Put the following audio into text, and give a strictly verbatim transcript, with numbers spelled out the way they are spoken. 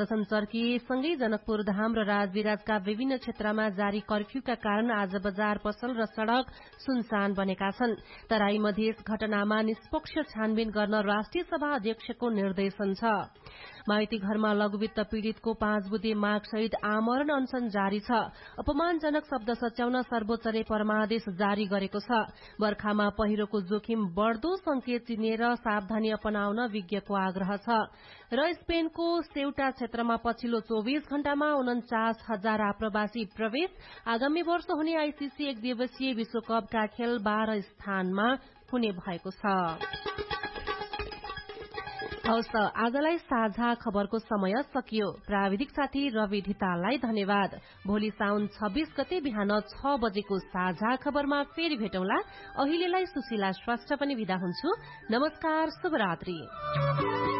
पर्दछन् चर्की सँगै जनकपुर धाम र राजविराजका विभिन्न क्षेत्रमा जारी कर्फ्यूका कारण आज बजार पसल र सड़क सुनसान बनेका छन्। तराई मधेस घटनामा निष्पक्ष छानबिन गर्न राष्ट्रिय सभा अध्यक्षको निर्देशन छ। माइती घरमा लघुवित्त पीड़ितको पाँच बुधे माग सहित आमरण अनशन जारी छ। अपमानजनक शब्द सच्याउन सर्वोच्चले परमादेश जारी गरेको छ। बर्खामा पहिरोको जोखिम बढ़दो संकेत चिनेर सावधानी अपनाउन विज्ञको आग्रह छ। र स्पेनको सेउटा क्षेत्रमा पछिल्लो चौबीस घण्टामा उन्चास हजार आप्रवासी प्रवेश। आगामी वर्ष हुने आईसीसी एक दिवसीय विश्वकपका खेल बाह्र स्थानमा हुने भएको छ। हवस्, आजलाई साझा खबरको समय सकियो। प्राविधिक साथी रवि धिताललाई धन्यवाद। भोलि साउन छब्बीस गते बिहान छ बजेको साझा खबरमा फेरि भेटौंला। अहिलेलाई सुशीला श्रेष्ठ पनि विदा हुन्छु। नमस्कार, शुभरात्रि।